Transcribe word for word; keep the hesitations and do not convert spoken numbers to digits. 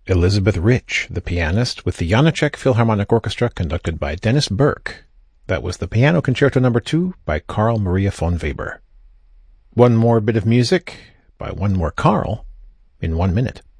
Elizabeth Rich, the pianist, with the Janacek Philharmonic Orchestra conducted by Dennis Burke. That was the Piano Concerto Number two by Carl Maria von Weber. One more bit of music by one more Carl in one minute.